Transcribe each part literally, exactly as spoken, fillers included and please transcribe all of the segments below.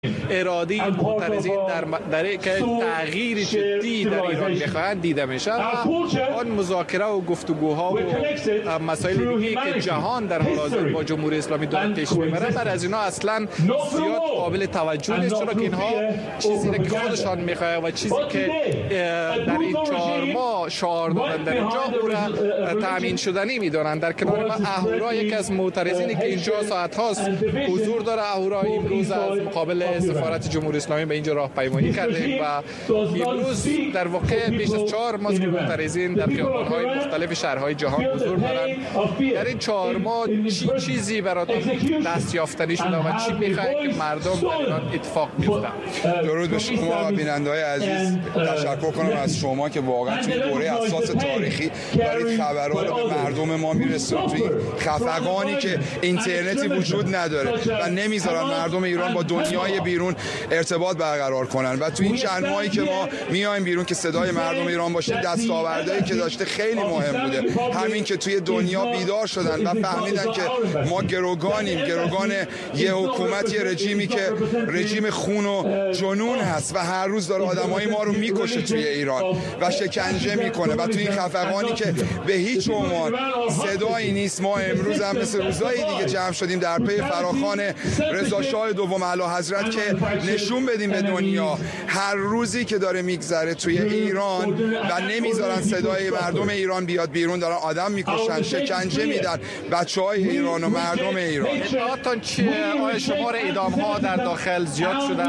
اراده معترضین در در که تغییر جدی در ایران بخواهند دیده میشه و آن مذاکره و گفتگوها و مسائل دیگه که جهان در حال حاضر با جمهوری اسلامی داره پیش میبره بر از اینا اصلا زیاد قابل توجه نیست، چرا که اینها چیزی که خودشان میخواه و چیزی که در این چهار ماه شعار دادن در اینجا او را تامین شدنی میدونن. در کنار ما اهورا یکی از معترضینی که اینجا ساعت هاست حضور داره. اهورا امروز از مقابل سفارت جمهوری اسلامی به اینجا راهپیمایی کرده و امروز در واقع بیش از چهار ماه که معترضین در خیابان‌های مختلف شهرهای جهان حضور دارند. در این چهار ماه چی چیزی براتون دست یافتنی شده و چی می‌خواید که مردم در ایران اتفاق بیفته؟ درود به شما و بیننده‌های عزیز. تشکر کنم از شما که واقعا توی دوره حساس تاریخی دارید خبرها رو به مردم ما میرسونید. توی خفقانی که اینترنتی وجود نداره و نمیذارن مردم ایران با دنیای بیرون ارتباط برقرار کنن و تو این چند ماهی که ما میایم بیرون که صدای مردم ایران باشیم، دستاوردهایی که داشته خیلی مهم بوده. همین که توی دنیا بیدار شدن و فهمیدن که ما گروگانیم، گروگان یه حکومت، یه رژیمی که رژیم خون و جنون هست و هر روز داره آدمای ما رو میکشه توی ایران و شکنجه میکنه و توی این خفقانی که به هیچ عنوان صدایی نیست. ما امروز هم مثل روزهای دیگه جمع شدیم در پی فراخوان رضا شاه دوم اعلیحضرت که نشون بدیم به دنیا هر روزی که داره میگذره توی ایران و نمیذارن صدای مردم ایران بیاد بیرون، دارن آدم میکشن، شکنجه میدن بچهای ایران و مردم ایران. اطلاعاتون چیه؟ آیا شمار اعدام ها در داخل زیاد شده؟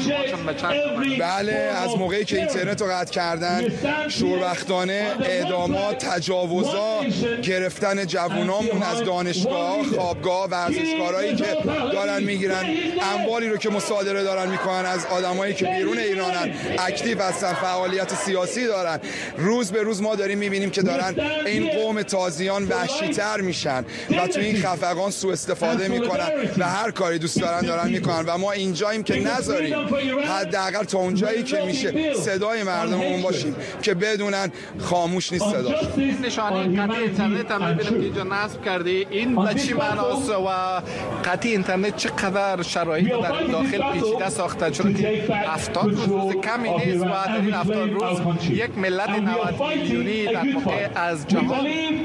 بله، از موقعی که اینترنت رو قطع کردن شوربختانه اعدامات، تجاوزا، گرفتن جوانامون از دانشگاه، خوابگاه، ورزشکارایی که دارن میگیرن، اموالی رو که مصادره دارن میکنن از آدمایی که بیرون ایرانن، اکتیو هستن، فعالیت سیاسی دارن. روز به روز ما داریم میبینیم که دارن این قوم تازیان وحشی‌تر میشن و تو این خفقان سوء استفاده میکنن و هر کاری دوست دارن دارن میکنن و ما اینجاییم که نذاریم حداقل تا اونجایی که میشه صدای مردممون باشیم که بدونن خاموش نیست صداشون. نشانه قطع اینترنت هم میبینیم که اینجا نصب کرده، این به چی معناست و قطع اینترنت چقدر شرایط در داخل پیچیده ساخته؟ چون که هفتاد روز روز کمی نیست و در این هفتاد روز یک ملت نود میلیونی در واقع از جهان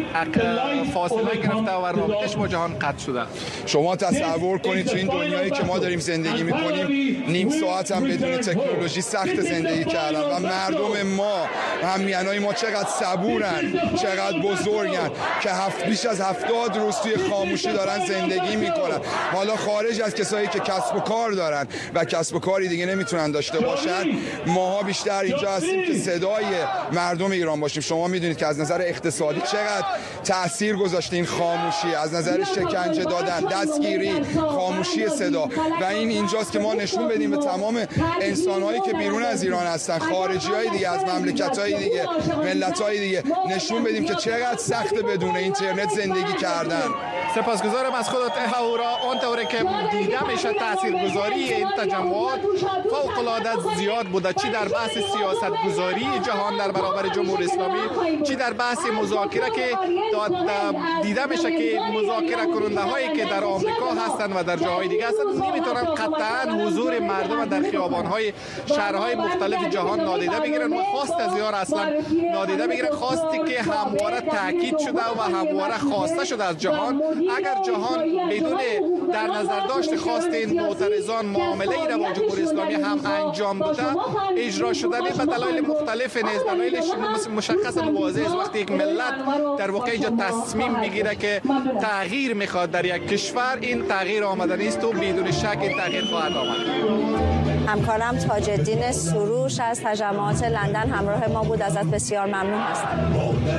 فاصله گرفته و رابطش با جهان قطع شده. شما تصور کنید تو این دنیایی که ما داریم زندگی میکنیم نیم ساعت هم بدون تکنولوژی سخت زندگی کردن و مردم ما، همیهنای ما چقدر صبورن، چقدر بزرگن که هفت بیش از هفتاد روز توی خاموشی دارن زندگی میکنن. حالا خارج از کسایی که کسب و کار دارن و کسب و کاری دیگه نمیتونن داشته باشن، ماها بیشتر اینجا هستیم که صدای مردم ایران باشیم. شما میدونید که از نظر اقتصادی چقدر تأثیر گذاشته این خاموشی، از نظر شکنجه دادن، دستگیری، خاموشی صدا و این اینجاست که ما نشون بدیم به تمام انسان‌هایی که بیرون از ایران هستن، خارجی‌های دیگه از مملکت‌های دیگه، ملت‌های دیگه، نشون بدیم که چقدر سخته بدون اینترنت زندگی کردن. سپاسگزارم از خودت اهورا. اونطوری که دیده میشه تاثیرگذاری این تجمعات فوق‌العاده زیاد بوده، چی در بحث سیاست گذاری جهان در برابر جمهوری اسلامی، چی در بحث مذاکره که دیده میشه که مذاکره کننده هایی که در آمریکا هستن و در جاهای دیگه هستن نمیتونن قطعا حضور مردم در خیابان های شهرهای مختلف جهان نادیده بگیرن و خواست از یار اصلا نادیده بگیرن. خواستی که همواره تاکید شده و همواره خواسته شده از جهان. اگر جهان بدون در نظر داشت خواست این معترضان معامله ای را با جمهوری اسلامی هم انجام داده، اجرا شدن به دلایل مختلف نیست، دلایل مشخص و واضح است. وقتی یک ملت در واقع اینجا تصمیم میگیره که تغییر میخواد در یک کشور، این تغییر آمدنی است و بدون شک این تغییر خواهد آمد. همکارم تاج الدین سروش از تجمعات لندن همراه ما بود. ازت بسیار ممنون هستم.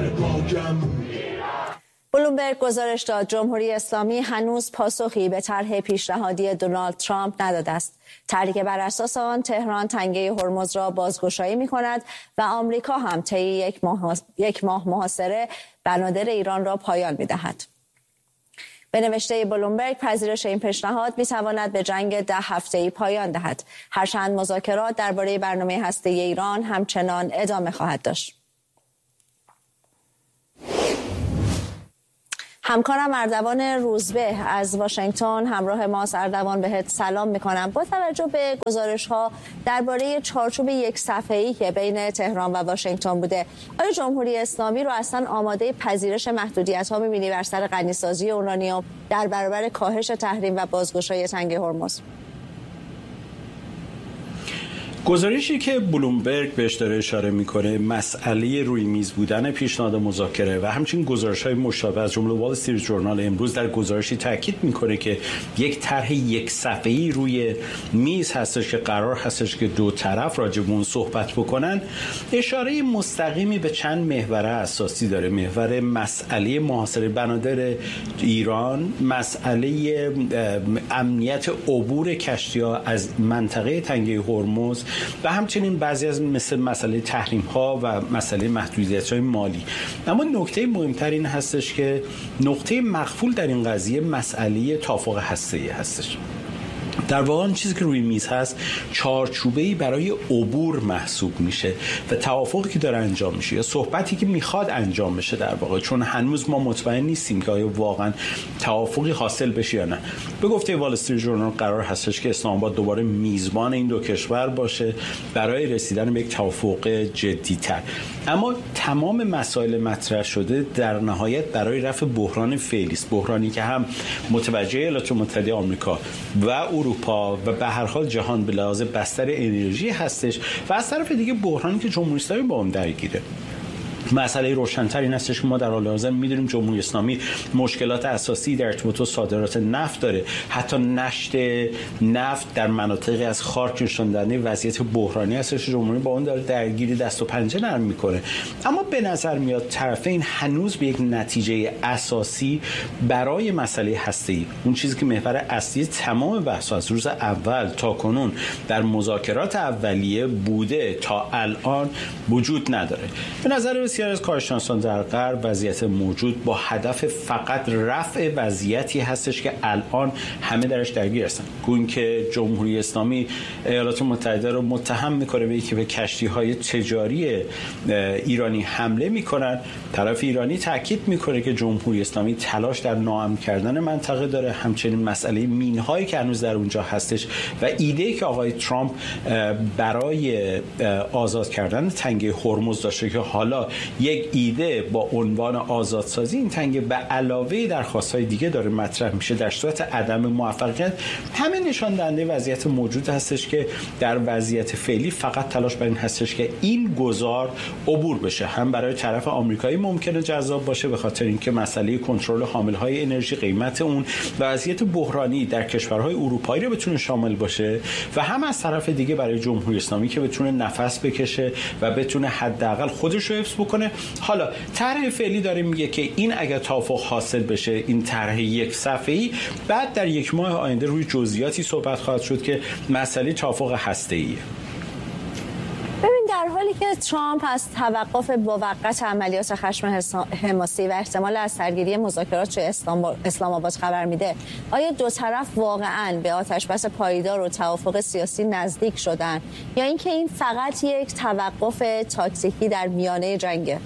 بلومبرگ گزارش داد جمهوری اسلامی هنوز پاسخی به طرح پیشنهادی دونالد ترامپ نداده است. طرحی که بر اساس آن تهران تنگه هرمز را بازگشایی می‌کند و آمریکا هم طی یک ماه یک ماه محاصره بنادر ایران را پایان می‌دهد. به نوشته بلومبرگ پذیرش این پیشنهاد می‌تواند به جنگ ده هفته‌ای پایان دهد، هرچند مذاکرات درباره برنامه هسته‌ای ایران همچنان ادامه خواهد داشت. همکارم اردوان روزبه از واشنگتن همراه ماست. اردوان، بهت سلام میکنم. با توجه به گزارش‌ها درباره چارچوب یک صفحه‌ای که بین تهران و واشنگتن بوده، آیا جمهوری اسلامی رو اصلا آماده پذیرش محدودیت‌ها می‌بینی بر سر غنیسازی اورانیوم در برابر کاهش تحریم و بازگشایی تنگه هرمز؟ گزارشی که بلومبرگ بهش داره اشاره میکنه مسئله روی میز بودن پیشنهاد مذاکره و همچنین گزارش‌های مشابه از جمله وال استریت ژورنال امروز در گزارشی تاکید میکنه که یک طرح یک صفحه‌ای روی میز هستش که قرار هستش که دو طرف راجع به اون صحبت بکنن، اشاره مستقیمی به چند محور اساسی داره. محور مسئله محاصره بنادر ایران، مسئله امنیت عبور کشتی‌ها از منطقه تنگه هرمز و همچنین بعضی از مثل مسئله تحریم ها و مسئله محدودیت های مالی. اما نکته مهمتر این هستش که نقطه مقفول در این قضیه مسئله توافق هسته‌ای هستش. در واقع چیزی که روی میز هست چارچوبه‌ای برای عبور محسوب میشه و توافقی که داره انجام میشه یا صحبتی که میخواد انجام بشه در واقع، چون هنوز ما مطمئن نیستیم که آیا واقعا توافقی حاصل بشه یا نه. به گفته وال استریت ژورنال قرار هستش که اسلام آباد دوباره میزبان این دو کشور باشه برای رسیدن به یک توافق جدی‌تر. اما تمام مسائل مطرح شده در نهایت برای رفع بحران فعلی است، بحرانی که هم متوجه ایالات متحده آمریکا و اروپا و به هر حال جهان به لحاظ بستر انرژی هستش و از طرف دیگه بحرانی که جمهوری اسلامی با اون درگیره. مسئله روشن‌تر این هستش که ما در حال حاضر می‌دونیم جمهوری اسلامی مشکلات اساسی در ارتباط با صادرات نفت داره، حتی نشت نفت در مناطقی از خارک نشان دهنده وضعیت بحرانی هستش. جمهوری با اون داره درگیری دست و پنجه نرم می‌کنه. اما به نظر میاد طرفین هنوز به یک نتیجه اساسی برای مسئله هسته‌ای، اون چیزی که محور اصلی تمام بحث از روز اول تا کنون در مذاکرات اولیه بوده تا الان وجود نداره. به نظر بسیاری از کارشناسان در غرب وضعیت موجود با هدف فقط رفع وضعیتی هستش که الان همه درش درگیر هستن. گویا که جمهوری اسلامی ایالات متحده رو متهم میکنه به اینکه به کشتی‌های تجاری ایرانی حمله میکنن. طرف ایرانی تاکید میکنه که جمهوری اسلامی تلاش در ناامن کردن منطقه داره. همچنین مسئله مین‌هایی که هنوز در اونجا هستش و ایده‌ای که آقای ترامپ برای آزاد کردن تنگه هرمز داشته که حالا یک ایده با عنوان آزادسازی این تنگه به علاوه درخواست‌های دیگه داره مطرح میشه در صورت عدم موفقیت، همه نشان دهنده وضعیت موجود هستش که در وضعیت فعلی فقط تلاش بر این هستش که این گذار عبور بشه. هم برای طرف آمریکایی ممکنه جذاب باشه به خاطر اینکه مسئله کنترل حامل‌های انرژی، قیمت اون، وضعیت بحرانی در کشورهای اروپایی رو بتونه شامل باشه و هم از طرف دیگه برای جمهوری اسلامی که بتونه نفس بکشه و بتونه حداقل خودش رو حفظ بکنه. حالا طرح فعلی داره میگه که این اگر توافق حاصل بشه، این طرح یک صفحه‌ای، بعد در یک ماه آینده روی جزئیاتی صحبت خواهد شد که مسئله توافق هسته‌ایه. ببین، در حالی که ترامپ از توقف موقت عملیات خشم حماسی و احتمال از سرگیری مذاکرات توی اسلام آباد خبر میده، آیا دو طرف واقعاً به آتشبس پایدار و توافق سیاسی نزدیک شدن یا اینکه این فقط یک توقف تاکتیکی در میانه جنگه؟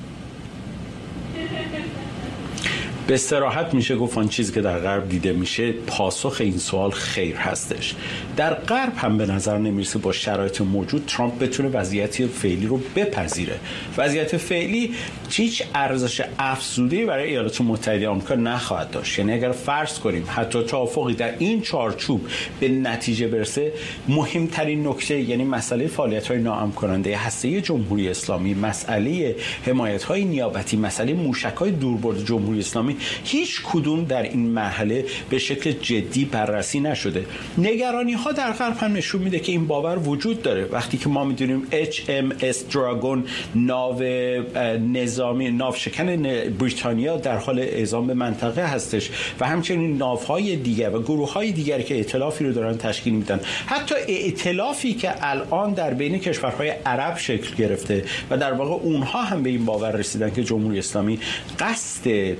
به صراحت میشه گفت آن چیزی که در غرب دیده میشه پاسخ این سوال خیر هستش. در غرب هم به نظر نمیرسه با شرایط موجود ترامپ بتونه وضعیت فعلی رو بپذیره. وضعیت فعلی هیچ ارزش افزوده برای ایالات متحده آمریکا نخواهد داشت. یعنی اگر فرض کنیم حتی توافقی در این چارچوب به نتیجه برسه، مهمترین نکته یعنی مسئله فعالیت‌های ناامن کننده هسته‌ای جمهوری اسلامی، مسئله حمایت‌های نیابتی، مسئله موشک‌های دوربرد جمهوری اسلامی، هیچ کدوم در این مرحله به شکل جدی بررسی نشده. نگرانی ها در غرب هم نشون میده که این باور وجود داره. وقتی که ما میدونیم اچ ام اس دراگون ناو نظامی ناوشکن بریتانیا در حال اعزام به منطقه هستش و همچنین ناوهای دیگر و گروه‌های دیگری که ائتلافی رو دارن تشکیل میدن، حتی ائتلافی که الان در بین کشورهای عرب شکل گرفته و در واقع اونها هم به این باور رسیدن که جمهوری اسلامی قصد یک توافق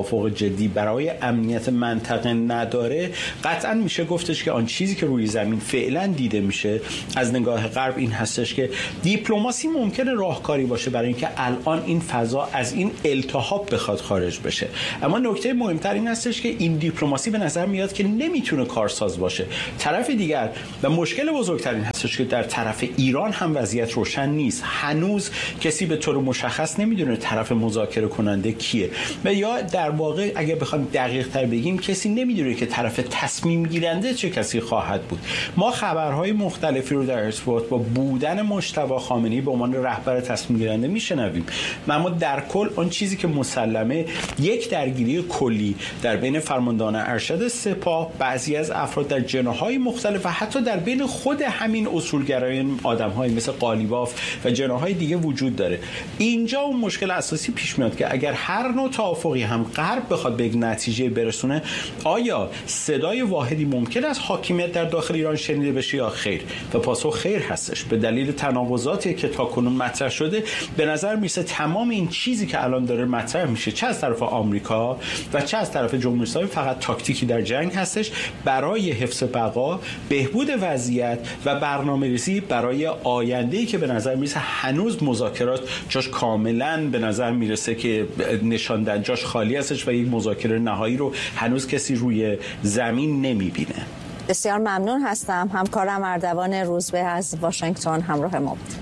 توافق جدی برای امنیت منطقه نداره، قطعا میشه گفتش که آن چیزی که روی زمین فعلا دیده میشه از نگاه غرب این هستش که دیپلماسی ممکنه راهکاری باشه برای اینکه الان این فضا از این التهاب بخواد خارج بشه. اما نکته مهمتر این هستش که این دیپلماسی به نظر میاد که نمیتونه کارساز باشه. طرف دیگر و مشکل بزرگترین هستش که در طرف ایران هم وضعیت روشن نیست. هنوز کسی به طور مشخص نمیدونه طرف مذاکره کننده کیه و یا در واقع اگه بخوام دقیق تر بگیم کسی نمیدونه که طرف تصمیم گیرنده چه کسی خواهد بود. ما خبرهای مختلفی رو در ارتباط با بودن مجتبی خامنه‌ای به عنوان رهبر تصمیم گیرنده میشنویم، اما در کل اون چیزی که مسلمه یک درگیری کلی در بین فرماندهان ارشد سپاه، بعضی از افراد در جناح‌های مختلف و حتی در بین خود همین اصولگرایان آدم‌های مثل قالیباف و جناح‌های دیگه وجود داره. اینجا اون مشکل اساسی پیش میاد که اگر هر نوع توافقی هم غرب بخواد به یک نتیجه برسونه، آیا صدای واحدی ممکن است حاکمیت در داخل ایران شنیده بشه یا خیر؟ و پاسخ خیر هستش. به دلیل تناقضاتی که تاکنون مطرح شده به نظر میسه تمام این چیزی که الان داره مطرح میشه چه از طرف آمریکا و چه از طرف جمهوری اسلامی فقط تاکتیکی در جنگ هستش برای حفظ بقا، بهبود وضعیت و برنامه‌ریزی برای آینده‌ای که به نظر میرسه هنوز مذاکرات جاش کاملا به نظر میرسه که نشاندن جاش خالی هستش و یک مذاکره نهایی رو هنوز کسی روی زمین نمیبینه. بسیار ممنون هستم. همکارم اردوان روزبه از واشنگتن همراه ما بود.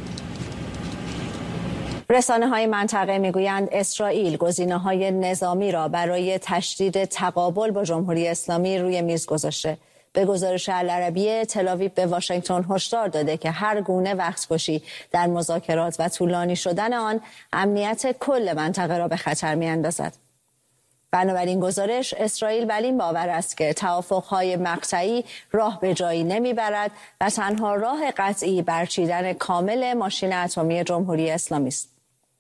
رسانه‌های منطقه میگویند اسرائیل گزینه‌های نظامی را برای تشدید تقابل با جمهوری اسلامی روی میز گذاشته. به گزارش العربیه، تل‌آویو به واشنگتن هشدار داده که هر گونه وقت‌کشی در مذاکرات و طولانی شدن آن امنیت کل منطقه را به خطر می‌اندازد. بنابراین گزارش اسرائیل بر این باور است که توافق‌های مقطعی راه به جایی نمیبرد و تنها راه قطعی برچیدن کامل ماشین اتمی جمهوری اسلامی است.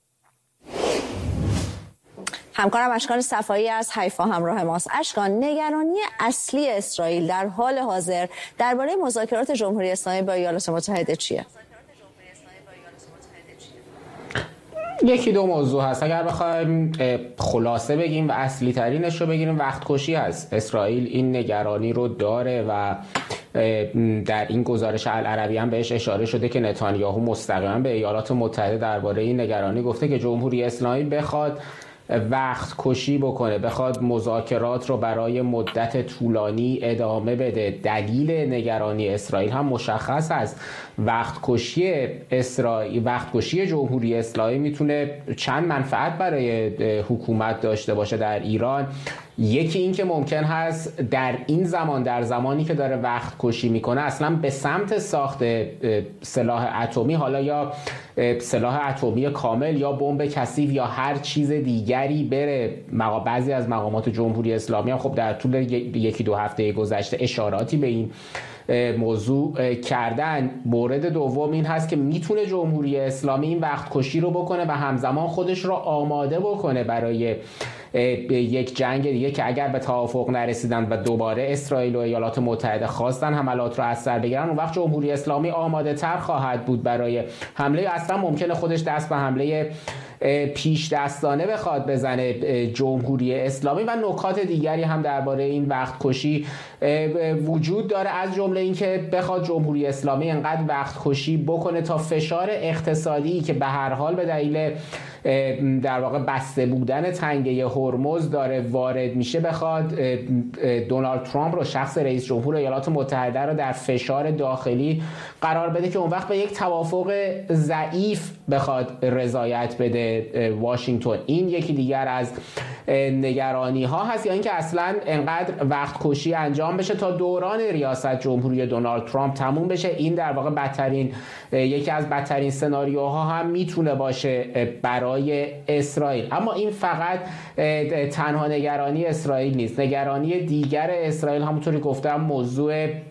همکارم اشکان صفایی از حیفا همراه ماست. اشکان، نگرانی اصلی اسرائیل در حال حاضر درباره مذاکرات جمهوری اسلامی با ایالات متحده چیه؟ یکی دو موضوع هست. اگر بخوایم خلاصه بگیم و اصلی ترینش رو بگیریم، وقت کشی هست. اسرائیل این نگرانی رو داره و در این گزارش العربی هم بهش اشاره شده که نتانیاهو مستقیما به ایالات متحده درباره این نگرانی گفته که جمهوری اسلامی بخواد وقت کشی بکنه، بخواد مذاکرات رو برای مدت طولانی ادامه بده. دلیل نگرانی اسرائیل هم مشخص است. وقت کشی اسرائیل، وقت کشی جمهوری اسلامی میتونه چند منفعت برای حکومت داشته باشه در ایران. یکی این که ممکن هست در این زمان، در زمانی که داره وقت کشی میکنه، اصلا به سمت ساخت سلاح اتمی، حالا یا سلاح اتمی کامل یا بمب کثیف یا هر چیز دیگری بره. بعضی از مقامات جمهوری اسلامی هم خب در طول یکی دو هفته گذشته اشاراتی به این موضوع کردن. مورد دوم این هست که میتونه جمهوری اسلامی این وقت کشی رو بکنه و همزمان خودش رو آماده بکنه برای یک جنگ دیگه که اگر به توافق نرسیدن و دوباره اسرائیل و ایالات متحده خواستن حملات رو از سر بگیرن، اون وقت جمهوری اسلامی آماده تر خواهد بود برای حمله. اصلا ممکنه خودش دست به حمله پیش دستانه بخواد بزنه جمهوری اسلامی. و نکات دیگری هم درباره این وقت کشی وجود داره، از جمله این که بخواد جمهوری اسلامی انقدر وقت کشی بکنه تا فشار اقتصادی که به هر حال به دلیل در واقع بسته بودن تنگه هرمز داره وارد میشه، بخواد دونالد ترامپ رو، شخص رئیس جمهور ایالات متحده رو در فشار داخلی قرار بده که اون وقت به یک توافق ضعیف بخواد رضایت بده واشنگتن. این یکی دیگر از نگرانی ها هست، یا اینکه اصلا انقدر وقت کشی انجام بشه تا دوران ریاست جمهوری دونالد ترامپ تموم بشه. این در واقع بدترین، یکی از بدترین سناریوها هم میتونه باشه برای اسرائیل. اما این فقط تنها نگرانی اسرائیل نیست. نگرانی دیگر اسرائیل همونطوری گفتم موضوع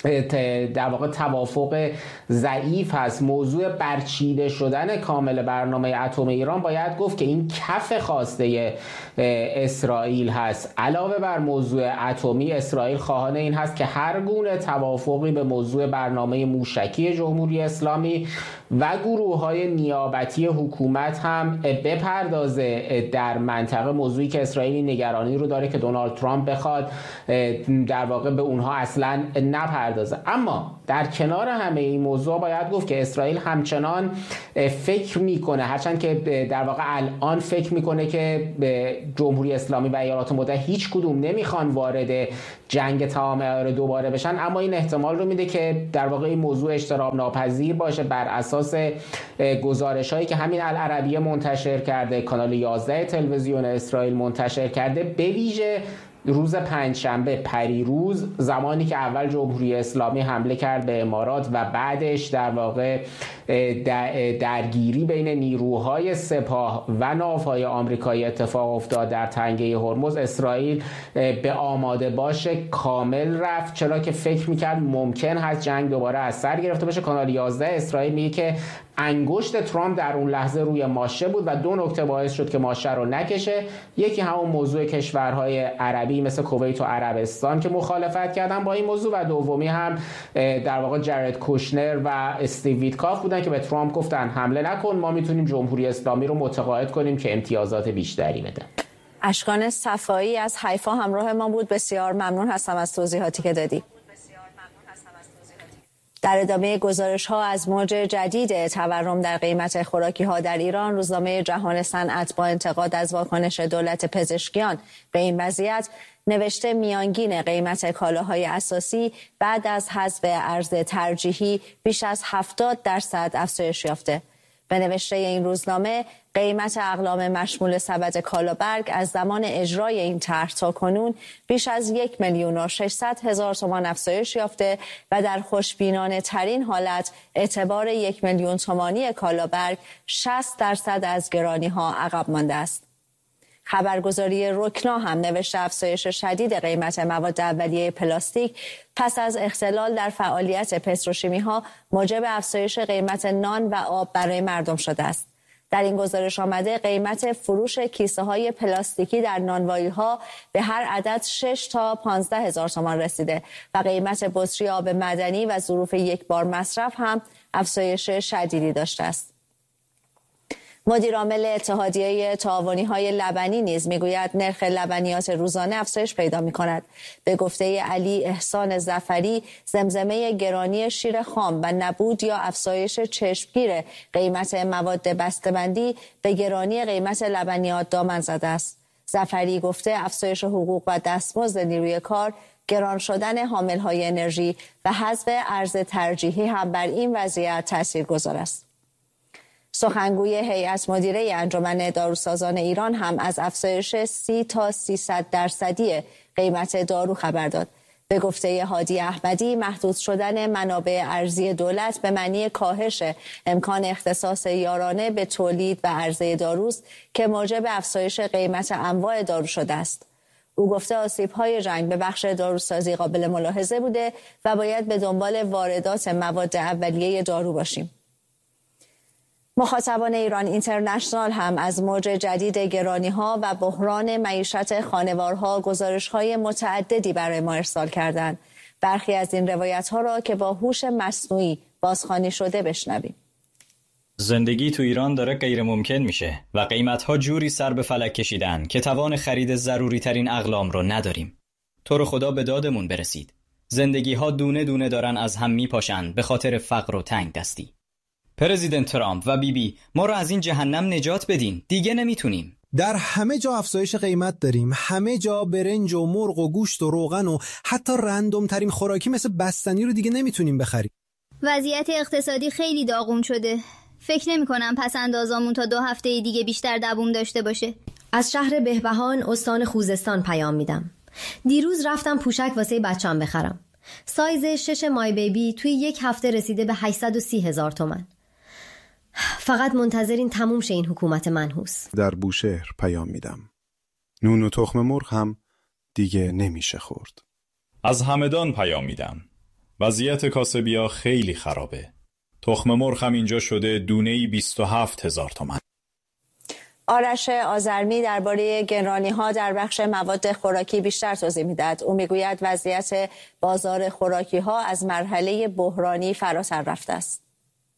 در واقع توافق ضعیف هست. موضوع برچیده شدن کامل برنامه اتمی ایران باید گفت که این کف خواسته اسرائیل هست. علاوه بر موضوع اتمی، اسرائیل خواهان این هست که هر گونه توافقی به موضوع برنامه موشکی جمهوری اسلامی و گروه‌های نیابتی حکومت هم بپردازه در منطقه. موضوعی که اسرائیل نگرانی رو داره که دونالد ترامپ بخواد در واقع به اونها اصلاً نپردازه. اما در کنار همه این موضوع باید گفت که اسرائیل همچنان فکر میکنه، هرچند که در واقع الان فکر میکنه که جمهوری اسلامی و ایالات متحده هیچ کدوم نمیخوان وارد جنگ تمام عیار دوباره بشن، اما این احتمال رو میده که در واقع این موضوع اجتناب ناپذیر باشه. بر اساس گزارش هایی که همین العربیه منتشر کرده، کانال یازده تلویزیون اسرائیل منتشر کرده، به ویژه روز پنجشنبه پریروز، زمانی که اول جمهوری اسلامی حمله کرد به امارات و بعدش در واقع درگیری بین نیروهای سپاه و ناوهای آمریکایی اتفاق افتاد در تنگه هرمز، اسرائیل به آماده باش کامل رفت، چرا که فکر میکرد ممکن هست جنگ دوباره از سر گرفته باشه. کانال یازده اسرائیل میگه که انگشت ترامپ در اون لحظه روی ماشه بود و دو نکته باعث شد که ماشه رو نکشه. یکی همون موضوع کشورهای عربی مثل کویت و عربستان که مخالفت کردن با این موضوع، و دومی هم در واقع جرد کوشنر و استیو ویتکاف بودن که به ترامپ گفتن حمله نکن، ما میتونیم جمهوری اسلامی رو متقاعد کنیم که امتیازات بیشتری بده. اشکان صفایی از حیفا همراه ما بود. بسیار ممنون هستم از توضیحاتی که دادی. در ادامه گزارش ها از موج جدید تورم در قیمت خوراکی ها در ایران، روزنامه جهان صنعت با انتقاد از واکنش دولت پزشکیان به این وضعیت نوشته میانگین قیمت کالاهای اساسی بعد از حذف ارز ترجیحی بیش از هفتاد درصد افزایش یافته. به نوشته این روزنامه، قیمت اقلام مشمول سبد کالابرگ از زمان اجرای این طرح تا کنون بیش از یک میلیون و ششصد هزار تومان افزایش یافته و در خوشبینانه ترین حالت اعتبار یک میلیون تومانی کالابرگ شصت درصد از گرانی ها عقب مانده است. خبرگزاری رکنا هم نوشته افزایش شدید قیمت مواد اولیه پلاستیک پس از اختلال در فعالیت پتروشیمی ها موجب افزایش قیمت نان و آب برای مردم شده است. در این گزارش آمده قیمت فروش کیسه های پلاستیکی در نانوایی ها به هر عدد شش تا پانزده هزار تومان رسیده و قیمت بطری آب معدنی و ظروف یک بار مصرف هم افزایش شدیدی داشته است. مدیر عامل اتحادیه تعاونی‌های لبنی نیز میگوید نرخ لبنیات روزانه افزایش پیدا می‌کند. به گفته علی احسان ظفری، زمزمه گرانی شیر خام و نبود یا افزایش چشمگیر قیمت مواد بسته‌بندی به گرانی قیمت لبنیات دامن زده است. ظفری گفته افزایش حقوق و دستمزد نیروی کار، گران شدن حامل‌های انرژی و حذف ارز ترجیحی هم بر این وضعیت تاثیرگذار است. سخنگوی هیئت مدیره انجمن داروسازان ایران هم از افزایش سی تا سیصد درصدی قیمت دارو خبر داد. به گفته هادی احمدی، محدود شدن منابع ارزی دولت به معنی کاهش امکان اختصاص یارانه به تولید و عرضه داروست که موجب افزایش قیمت انواع دارو شده است. او گفته آسیب‌های جنگ به بخش داروسازی قابل ملاحظه بوده و باید به دنبال واردات مواد اولیه دارو باشیم. مخاطبان ایران اینترنشنال هم از موج جدید گرانی‌ها و بحران معیشت خانوارها گزارش‌های متعددی برای ما ارسال کردند. برخی از این روایت‌ها را که با هوش مصنوعی بازخوانی شده بشنویم. زندگی تو ایران داره غیر ممکن میشه و قیمت‌ها جوری سر به فلک کشیدن که توان خرید ضروری ترین اقلام رو نداریم. تو رو خدا به دادمون برسید. زندگی‌ها دونه دونه دارن از هم میپاشن به خاطر فقر و تنگ دستی. پرزیدنت ترامپ و بیبی بی ما رو از این جهنم نجات بدین، دیگه نمیتونیم. در همه جا افزایش قیمت داریم، همه جا برنج و مرغ و گوشت و روغن و حتی رندوم ترین خوراکی مثل بستنی رو دیگه نمیتونیم بخریم. وضعیت اقتصادی خیلی داغون شده. فکر نمی کنم پس اندازامون تا دو هفته دیگه بیشتر دووم داشته باشه. از شهر بهبهان استان خوزستان پیام میدم. دیروز رفتم پوشک واسه بچه‌ام بخرم. سایز شش مای بیبی توی یک هفته رسیده به هشتصد و سی هزار تومان. فقط منتظرین تموم شه این حکومت منحوس. در بوشهر پیام میدم. نون و تخم مرغ هم دیگه نمیشه خورد. از همدان پیام میدم. وضعیت کاسبیا خیلی خرابه. تخم مرغ هم اینجا شده دونه‌ای بیست و هفت هزار تومان. آرش آذرمی درباره گرانی‌ها در بخش مواد خوراکی بیشتر توضیح می‌دهد. او میگوید وضعیت بازار خوراکی‌ها از مرحله بحرانی فراتر رفته است.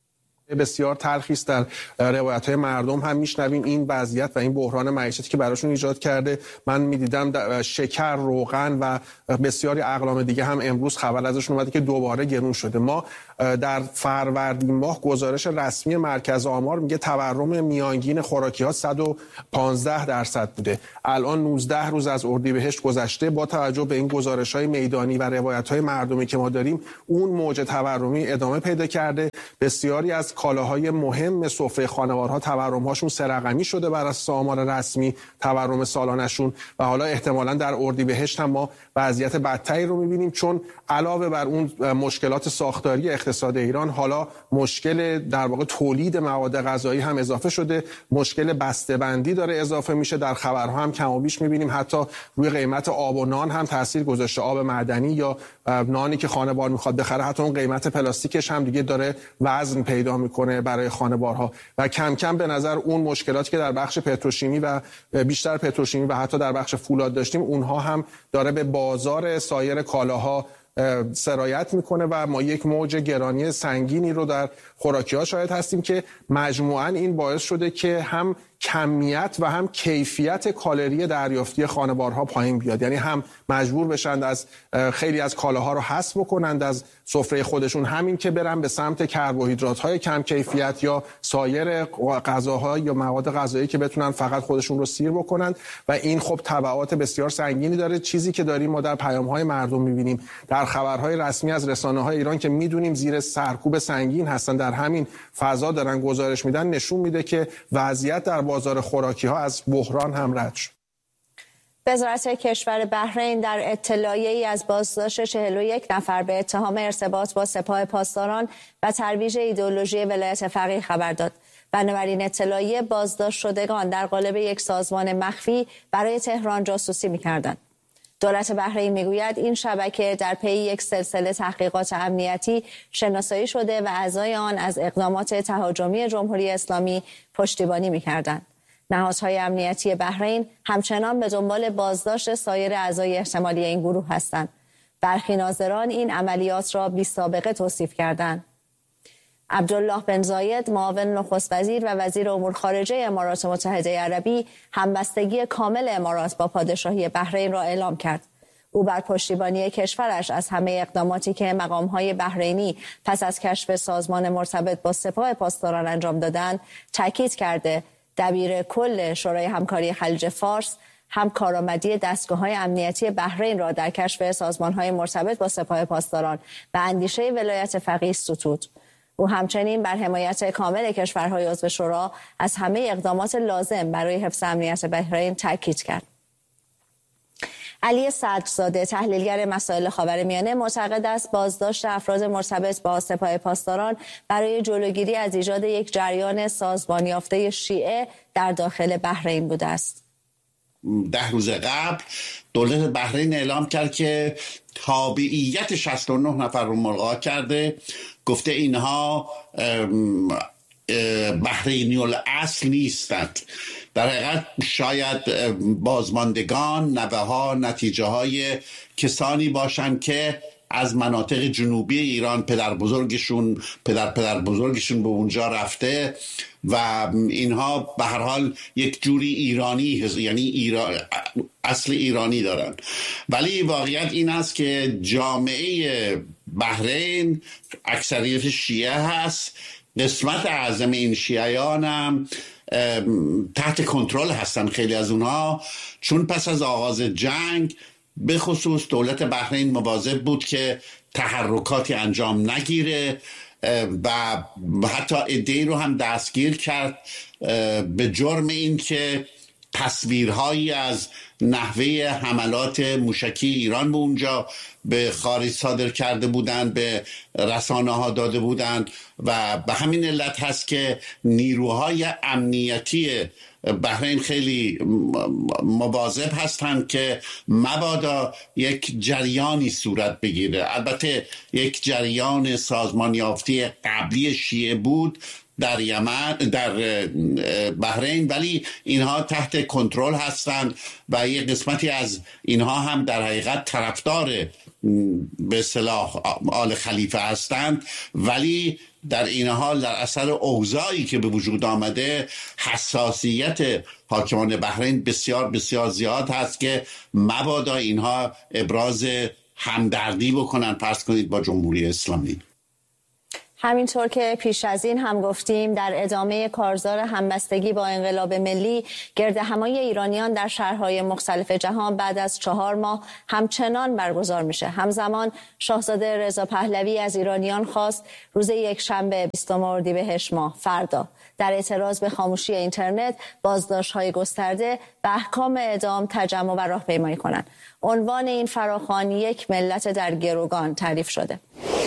بسیار تلخی است. در روایت‌های مردم هم میشنویم این وضعیت و این بحران معیشتی که براشون ایجاد کرده. من میدیدم شکر، روغن و بسیاری اقلام دیگه هم امروز خبر ازشون اومده که دوباره گرون شده. ما در فروردین ماه گزارش رسمی مرکز آمار میگه تورم میانگین خوراکی‌ها صد و پانزده درصد بوده. الان نوزده روز از اردیبهشت گذشته. با توجه به این گزارش‌های میدانی و روایت‌های مردمی که ما داریم، اون موج تورمی ادامه پیدا کرده. بسیاری از کالاهای مهم سفره خانوارها تورم‌هاشون سه رقمی شده بر اساس آمار رسمی تورم سالانشون و حالا احتمالاً در اردیبهشت هم ما وضعیت بدتری رو می‌بینیم، چون علاوه بر اون مشکلات ساختاری اقتصاد ایران، حالا مشکل در واقع تولید مواد غذایی هم اضافه شده، مشکل بسته‌بندی داره اضافه میشه. در خبرها هم کم و بیش می‌بینیم حتی روی قیمت آب و نان هم تاثیر گذاشته. آب معدنی یا نانی که خانوار می‌خواد بخره، حتی اون قیمت پلاستیکش هم دیگه داره وزن پیدا میکنه برای خانوارها و کم کم به نظر اون مشکلاتی که در بخش پتروشیمی و بیشتر پتروشیمی و حتی در بخش فولاد داشتیم، اونها هم داره به بازار سایر کالاها سرایت میکنه و ما یک موج گرانی سنگینی رو در خوراکی‌ها شاهد هستیم که مجموعاً این باعث شده که هم کمیت و هم کیفیت کالری دریافتی خانوارها پایین بیاد. یعنی هم مجبور بشند از خیلی از کالاها رو حذف بکنند از سفره خودشون، همین که برن به سمت کربوهیدرات‌های کم کیفیت یا سایر غذاها یا مواد غذایی که بتونن فقط خودشون رو سیر بکنند و این خب تبعات بسیار سنگینی داره. چیزی که داریم ما در پیام‌های مردم می‌بینیم، در خبرهای رسمی از رسانه‌های ایران که می‌دونیم زیر سرکوب سنگین هستن، در همین فضا دارن گزارش میدن، نشون میده که وضعیت در بازار خوراکی ها از بحران هم رد شد. وزارت کشور بحرین در اطلاعیه‌ای از بازداشت چهل و یک نفر به اتهام ارتباط با سپاه پاسداران و ترویج ایدئولوژی ولایت فقیه خبر داد. بنابراین اطلاعیه بازداشت شدگان در قالب یک سازمان مخفی برای تهران جاسوسی می‌کردند. دولت بحرین میگوید این شبکه در پی یک سلسله تحقیقات امنیتی شناسایی شده و اعضای آن از اقدامات تهاجمی جمهوری اسلامی پشتیبانی می‌کردند. نهادهای امنیتی بحرین همچنان به دنبال بازداشت سایر اعضای احتمالی این گروه هستند. برخی ناظران این عملیات را بی‌سابقه توصیف کردند. عبدالله بن زاید معاون نخست وزیر و وزیر امور خارجه امارات متحده عربی همبستگی کامل امارات با پادشاهی بحرین را اعلام کرد. او بر پشتیبانی کشورش از همه اقداماتی که مقام‌های بحرینی پس از کشف سازمان مرتبط با سپاه پاسداران انجام دادند تاکید کرده. دبیر کل شورای همکاری خلیج فارس هم کارآمدی دستگاه‌های امنیتی بحرین را در کشف سازمان‌های مرتبط با سپاه پاسداران و اندیشه ولایت فقیه ستود. او همچنین بر حمایت کامل کشورهای عضو شورا از همه اقدامات لازم برای حفظ امنیت بحرین تاکید کرد. علی صدرزاده تحلیلگر مسائل خاورمیانه معتقد است بازداشت افراد مرتبط با سپاه پاسداران برای جلوگیری از ایجاد یک جریان سازمان یافته شیعه در داخل بحرین بوده است. ده روز قبل دولت بحرین اعلام کرد که تابعیت شصت و نه نفر رو ملغا کرده، گفته اینها بحرینی الاصل نیستند. در حقیقت شاید بازماندگان، نوه ها، نتیجه های کسانی باشند که از مناطق جنوبی ایران پدر بزرگشون پدر پدر بزرگشون به اونجا رفته و اینها به هر حال یک جوری ایرانی، یعنی ایران، اصل ایرانی دارن. ولی واقعیت این است که جامعه بحرین اکثریت شیعه هست. قسمت اعظم این شیعیان هم تحت کنترل هستن، خیلی از اونها، چون پس از آغاز جنگ به خصوص دولت بحرین مواظب بود که تحرکاتی انجام نگیره و حتی عده‌ای رو هم دستگیر کرد به جرم این که تصویرهایی از نحوه حملات موشکی ایران به اونجا به خارج صادر کرده بودند، به رسانه ها داده بودند و به همین علت هست که نیروهای امنیتی بحرین خیلی مواظب هستند که مبادا یک جریانی صورت بگیره. البته یک جریان سازمان یافته قبلی شیعه بود در یمن، در بحرین، ولی اینها تحت کنترل هستند و یک قسمتی از اینها هم در حقیقت طرفدار به اصطلاح آل خلیفه هستند، ولی در این حال در اثر اوضاعی که به وجود آمده حساسیت حاکمان بحرین بسیار بسیار زیاد هست که مبادا اینها ابراز همدردی بکنن فرض کنید با جمهوری اسلامی. همینطور که پیش از این هم گفتیم، در ادامه کارزار همبستگی با انقلاب ملی، گردهمایی ایرانیان در شهرهای مختلف جهان بعد از چهار ماه همچنان برگزار میشه. همزمان شاهزاده رضا پهلوی از ایرانیان خواست روز یکشنبه بیستم اردیبهشت ماه فردا در اعتراض به خاموشی اینترنت، بازداشت‌های گسترده و احکام اعدام تجمع و راهپیمایی کنند. عنوان این فراخوان یک ملت در گروگان تعریف شده.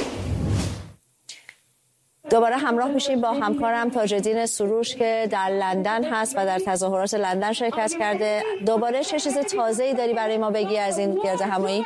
دوباره همراه میشیم با همکارم تاج‌الدین سروش که در لندن هست و در تظاهرات لندن شرکت کرده. دوباره چه چیز تازه‌ای داری برای ما بگی از این گردهمایی؟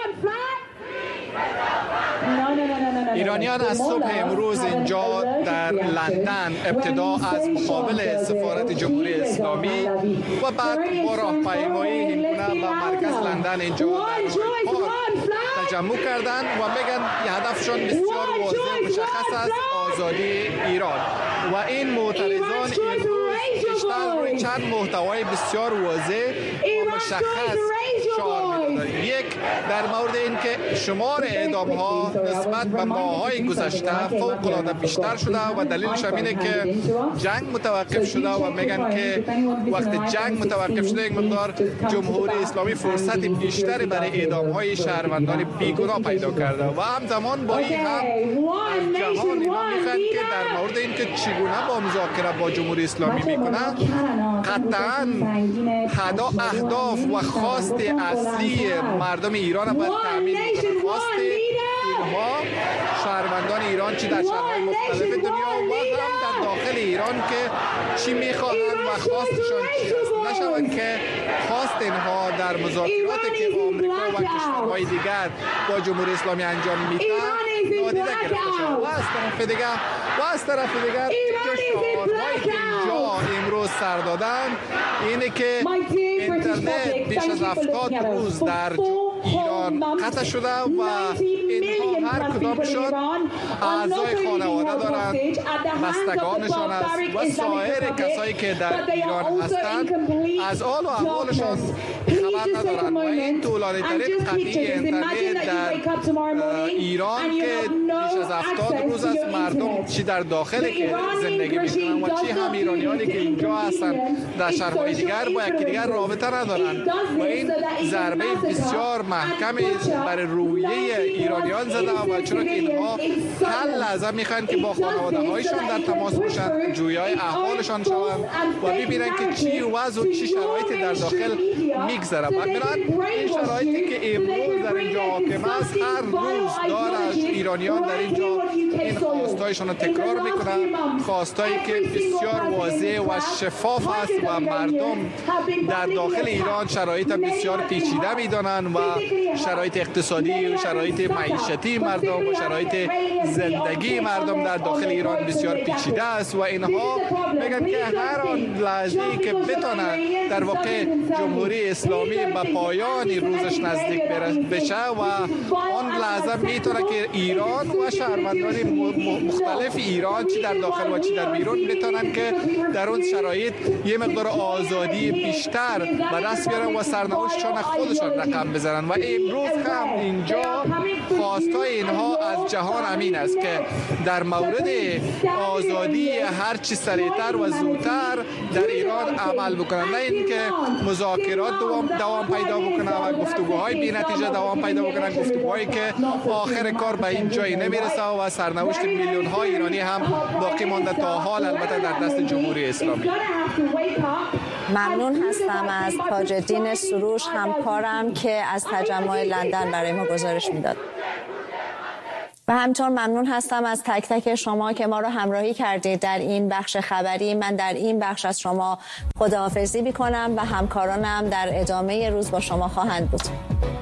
ایرانیان از صبح امروز اینجا در لندن ابتدا از مقابل سفارت جمهوری اسلامی و بعد با راهپیمایی هینگونه و مرکز لندن اینجا در پارک تجمع کردند و میگن هدفشون بسیار واضح و مشخص است: آزادی ایران. و این معترضان امروز بیشتر روی چند محتوای بسیار واضح و مشخص شعار می‌دادند. یک، در مورد اینکه شمار اعدام ها نسبت به ماه‌های گذشته فوق‌العاده بیشتر شده و دلیلش هم اینه که جنگ متوقف شده و میگن که وقتی جنگ متوقف شده یک مقدار جمهوری اسلامی فرصت بیشتری برای اعدام های شهروندان بیگناه پیدا کرده و همزمان با این هم جهان اینا میخواد که در مورد اینکه چگونه با مذاکره با جمهوری اسلامی میکنه قطعاً هدا اهداف و خواست اصلی مردم ایران باید تامین کنه. خواست اینها شهروندان ایران چی در شهرهای مختلف دنیا و هم در داخل ایران که چی میخواهند و خواستشان چی است، نشوند که خواست اینها در مذاکراتی که آمریکا و کشورهای دیگر با جمهوری اسلامی انجام میدن نادیده گرفته شود. و از طرف دیگر و از طرف دیگر شعارهایی که اینجا امروز سر دادن اینه که اینترنت بیش از هفتاد روز در ایران قطع شده و اینها هر کدامشون اعضای خانواده دارند، بستگانشان است و سایر کسایی که در ایران هستند از آل و احوالشان خبر ندارند. و این طولانی ترین قطعی اینترنت در ایران که بیش از هفتاد روز است مردم چی در داخل که زندگی میکنن و چی هم ایرانیانی که اینجا هستند در شهرهای دیگر با یکی دیگر رابطه ندارند و این ضربه بسیار محکمی برای رویه ایرانیان زده و چون که اینها هر لحظه میخوان که با خانواده هایشان در تماس باشند، جویای احوالشان شوند و ببینن که چی وضع و چی شرایطی در داخل میگذره. بعد این شرایطی که امروز در اینجا حاکم است هر روز دارد ایرانیان در اینجا این خواستایشان رو تکرار میکنن، خواستایی که بسیار واضح و شفاف است و مردم در داخل ایران شرایط بسیار پیچیده میدانند و شرایط اقتصادی و شرایط معیشتی مردم و شرایط زندگی مردم در داخل ایران بسیار پیچیده است و اینها میگن که هر آن لحظه‌ای که بتونن در واقع جمهوری اسلامی به پایان روزش نزدیک بشه و آن لحظه میتونه که ایران و شهروندان مختلف ایران چی در داخل و چی در بیرون بتونن که در اون شرایط یه مقدار آزادی بیشتر به دست بیارن و سرنوشتشان خودشان رقم بزنن. و امروز هم اینجا خواستای اینها از جهان امین است که در مورد آزادی هر چی سریعتر و زودتر در ایران عمل بکنن، نه اینکه مذاکرات دوام دوام پیدا بکنن و گفتگوهای بی نتیجه دوام پیدا بکنن، گفتگوهایی که آخر کار به این جایی نمیرسه و سرنوشت میلیون های ایرانی هم باقی مانده تا حال البته در دست جمهوری اسلامی. ممنون هستم از تاج‌الدین سروش همکارم که از تجمع لندن برای ما گزارش میداد. و همچنین ممنون هستم از تک تک شما که ما رو همراهی کردید در این بخش خبری. من در این بخش از شما خداحافظی می‌کنم و همکارانم در ادامه روز با شما خواهند بود.